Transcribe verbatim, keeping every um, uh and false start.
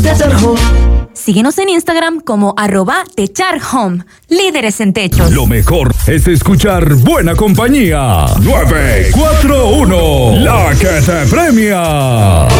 Techar Home. Síguenos en Instagram como arroba Techar Home, líderes en techos. Lo mejor es escuchar buena compañía. nueve cuatro uno, la que te premia.